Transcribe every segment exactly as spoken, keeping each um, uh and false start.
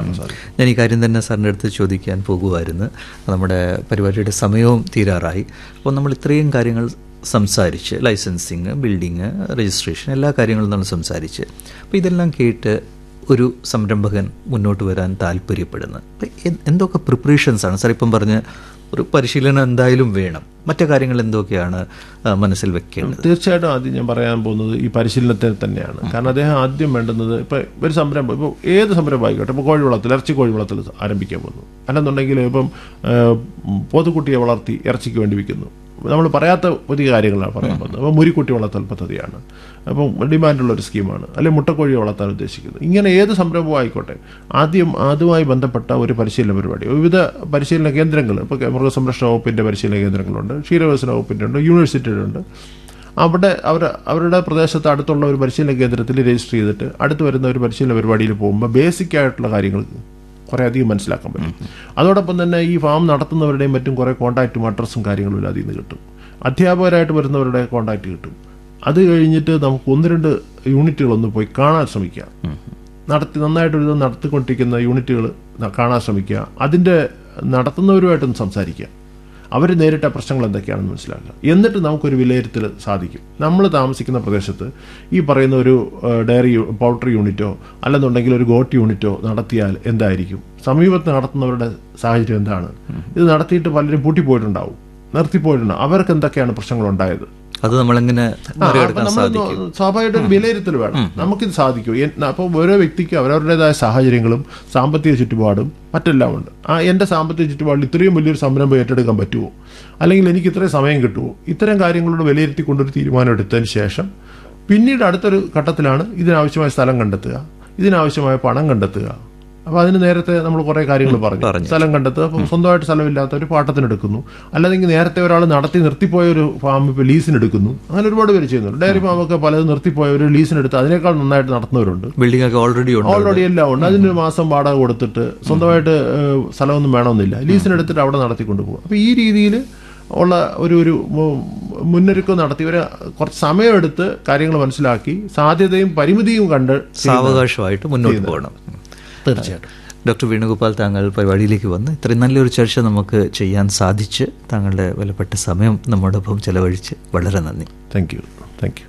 മനസ്സിലാക്കാൻ സാധിക്കും. ഞാൻ ഈ കാര്യം തന്നെ സാറിൻ്റെ അടുത്ത് ചോദിക്കാൻ പോകുമായിരുന്നു. നമ്മുടെ പരിപാടിയുടെ സമയവും തീരാറായി. അപ്പോൾ നമ്മൾ ഇത്രയും കാര്യങ്ങൾ സംസാരിച്ച്, ലൈസൻസിങ്, ബിൽഡിങ്, രജിസ്ട്രേഷൻ, എല്ലാ കാര്യങ്ങളും നമ്മൾ സംസാരിച്ച്, അപ്പോൾ ഇതെല്ലാം കേട്ട് ഒരു സംരംഭകൻ മുന്നോട്ട് വരാൻ താല്പര്യപ്പെടുന്നത് എന്തൊക്കെ പ്രിപ്പറേഷൻസാണ് സാർ? ഇപ്പം പറഞ്ഞ് ഒരു പരിശീലനം എന്തായാലും വേണം, മറ്റു കാര്യങ്ങൾ എന്തൊക്കെയാണ് മനസ്സിൽ വെക്കേണ്ടത്? തീർച്ചയായിട്ടും ആദ്യം ഞാൻ പറയാൻ പോകുന്നത് ഈ പരിശീലനത്തെ തന്നെയാണ്. കാരണം അദ്ദേഹം ആദ്യം വേണ്ടുന്നത്, ഇപ്പോൾ ഒരു സംരംഭം, ഇപ്പോൾ ഏത് സംരംഭം ആയിക്കോട്ടെ, ഇപ്പോൾ കോഴി വളർത്തൽ, ഇറച്ചി കോഴി വളർത്തൽ ആരംഭിക്കാൻ പോകുന്നു, അല്ലെന്നുണ്ടെങ്കിൽ ഇപ്പം പോത്തുകുട്ടിയെ വളർത്തി ഇറച്ചിക്ക് വേണ്ടി വിൽക്കുന്നു, നമ്മൾ പറയാത്ത പുതിയ കാര്യങ്ങളാണ് പറയാൻ പോകുന്നത്. അപ്പോൾ മുരിക്കുട്ടി വളർത്തൽ പദ്ധതിയാണ്, അപ്പം ഡിമാൻഡുള്ള ഒരു സ്കീമാണ്, അല്ലെങ്കിൽ മുട്ടക്കോഴി വളർത്താൻ ഉദ്ദേശിക്കുന്നത്. ഇങ്ങനെ ഏത് സംരംഭവും ആയിക്കോട്ടെ, ആദ്യം അതുമായി ബന്ധപ്പെട്ട ഒരു പരിശീലന പരിപാടി, വിവിധ പരിശീലന കേന്ദ്രങ്ങൾ, ഇപ്പോൾ മൃഗസംരക്ഷണ വകുപ്പിൻ്റെ പരിശീലന കേന്ദ്രങ്ങളുണ്ട്, ക്ഷീരവികസന വകുപ്പിൻ്റെ ഉണ്ട്, യൂണിവേഴ്സിറ്റികളുണ്ട്. അവിടെ അവർ അവരുടെ പ്രദേശത്ത് അടുത്തുള്ള ഒരു പരിശീലന കേന്ദ്രത്തിൽ രജിസ്റ്റർ ചെയ്തിട്ട് അടുത്ത് വരുന്ന ഒരു പരിശീലന പരിപാടിയിൽ പോകുമ്പോൾ ബേസിക് ആയിട്ടുള്ള കാര്യങ്ങൾ കുറേ അധികം മനസ്സിലാക്കാൻ പറ്റും. അതോടൊപ്പം തന്നെ ഈ ഫാം നടത്തുന്നവരുടെയും മറ്റും കുറേ കോൺടാക്റ്റും അഡ്രസ്സും കാര്യങ്ങളും അതിൽ നിന്ന് കിട്ടും. അധ്യാപകരായിട്ട് വരുന്നവരുടെ കോൺടാക്റ്റ് കിട്ടും. അത് കഴിഞ്ഞിട്ട് നമുക്ക് ഒന്ന് രണ്ട് യൂണിറ്റുകളൊന്ന് പോയി കാണാൻ ശ്രമിക്കുക. നടത്തി നന്നായിട്ടൊരു നടത്തിക്കൊണ്ടിരിക്കുന്ന യൂണിറ്റുകൾ കാണാൻ ശ്രമിക്കുക. അതിൻ്റെ നടത്തുന്നവരുമായിട്ടൊന്ന് സംസാരിക്കുക. അവർ നേരിട്ട പ്രശ്നങ്ങൾ എന്തൊക്കെയാണെന്ന് മനസ്സിലാക്കുക. എന്നിട്ട് നമുക്കൊരു വിലയിരുത്തൽ സാധിക്കും. നമ്മൾ താമസിക്കുന്ന പ്രദേശത്ത് ഈ പറയുന്ന ഒരു ഡയറി പൗൾട്രി യൂണിറ്റോ അല്ലെന്നുണ്ടെങ്കിൽ ഒരു ഗോട്ട് യൂണിറ്റോ നടത്തിയാൽ എന്തായിരിക്കും, സമീപത്ത് നടത്തുന്നവരുടെ സാഹചര്യം എന്താണ്, ഇത് നടത്തിയിട്ട് പലരും പൂട്ടിപ്പോയിട്ടുണ്ടാവും, നിർത്തിപ്പോയിട്ടുണ്ടാവും, അവർക്ക് എന്തൊക്കെയാണ് പ്രശ്നങ്ങളുണ്ടായത്, അത് നമ്മളെങ്ങനെ സ്വാഭാവികമായിട്ട് ഒരു വിലയിരുത്തൽ വേണം. നമുക്കിത് സാധിക്കും. അപ്പോൾ ഓരോ വ്യക്തിക്കും അവരവരുടേതായ സാഹചര്യങ്ങളും സാമ്പത്തിക ചുറ്റുപാടും മറ്റെല്ലാം ഉണ്ട്. ആ എൻ്റെ സാമ്പത്തിക ചുറ്റുപാടിൽ ഇത്രയും വലിയൊരു സംരംഭം ഏറ്റെടുക്കാൻ പറ്റുമോ, അല്ലെങ്കിൽ എനിക്ക് ഇത്രയും സമയം കിട്ടുമോ, ഇത്തരം കാര്യങ്ങളോട് വിലയിരുത്തിക്കൊണ്ടൊരു തീരുമാനം എടുത്തതിന് ശേഷം പിന്നീട് അടുത്തൊരു ഘട്ടത്തിലാണ് ഇതിനാവശ്യമായ സ്ഥലം കണ്ടെത്തുക, ഇതിനാവശ്യമായ പണം കണ്ടെത്തുക. അപ്പോൾ അതിന് നേരത്തെ നമ്മൾ കുറേ കാര്യങ്ങൾ പറഞ്ഞു. സ്ഥലം കണ്ടെത്തുക, അപ്പം സ്വന്തമായിട്ട് സ്ഥലമില്ലാത്തവർ പാട്ടത്തിനെടുക്കുന്നു, അല്ലെങ്കിൽ നേരത്തെ ഒരാൾ നടത്തി നിർത്തിപ്പോയ ഒരു ഫാം ഇപ്പോൾ ലീസിനെടുക്കുന്നു. അങ്ങനെ ഒരുപാട് പേര് ചെയ്യുന്നുണ്ട്. ഡയറി ഫാമൊക്കെ പലതും നിർത്തിപ്പോയ ഒരു ലീസിനെടുത്ത് അതിനേക്കാൾ നന്നായിട്ട് നടത്തുന്നവരുണ്ട്. ബിൽഡിംഗ് ഒക്കെ ഓൾറെഡി ഓൾറെഡി എല്ലാം ഉണ്ട്. അതിനൊരു മാസം വാടക കൊടുത്തിട്ട് സ്വന്തമായിട്ട് സ്ഥലമൊന്നും വേണമെന്നില്ല, ലീസിനെടുത്തിട്ട് അവിടെ നടത്തിക്കൊണ്ട് പോകും. അപ്പോൾ ഈ രീതിയിൽ ഉള്ള ഒരു ഒരു മുന്നൊരുക്കം നടത്തി ഒരു കുറച്ച് സമയമെടുത്ത് കാര്യങ്ങൾ മനസ്സിലാക്കി സാധ്യതയും പരിമിതിയും കണ്ട് സാവകാശമായിട്ട് മുന്നോട്ട് പോകണം. തീർച്ചയായിട്ടും. ഡോക്ടർ വേണുഗോപാൽ, താങ്കൾ പരിപാടിയിലേക്ക് വന്ന് ഇത്രയും നല്ലൊരു ചർച്ച നമുക്ക് ചെയ്യാൻ സാധിച്ച് താങ്കളുടെ വിലപ്പെട്ട സമയം നമ്മോടൊപ്പം ചെലവഴിച്ച് വളരെ നന്ദി. Thank you. Thank you.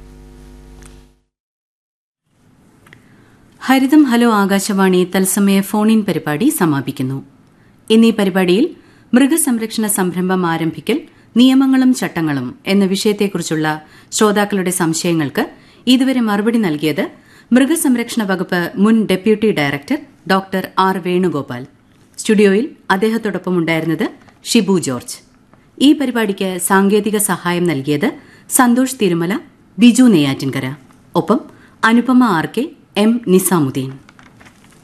Haritham hello Akashvani തത്സമയ ഫോൺ ഇൻ പരിപാടി സമാപിക്കുന്നു. ഇന്നീ പരിപാടിയിൽ മൃഗസംരക്ഷണ സംരംഭം ആരംഭിക്കൽ, നിയമങ്ങളും ചട്ടങ്ങളും എന്ന വിഷയത്തെക്കുറിച്ചുള്ള ശ്രോതാക്കളുടെ സംശയങ്ങൾക്ക് ഇതുവരെ മറുപടി നൽകിയത് മൃഗസംരക്ഷണ വകുപ്പ് മുൻ deputy director doctor R Venugopal. സ്റ്റുഡിയോയിൽ അദ്ദേഹത്തോടൊപ്പം ഉണ്ടായിരുന്നത് ഷിബു ജോർജ്. ഈ പരിപാടിക്ക് സാങ്കേതിക സഹായം നൽകിയത് സന്തോഷ് തിരുമല, ബിജു നെയ്യാറ്റിൻകര, ഒപ്പം Anupama R K, M Nizamuddin.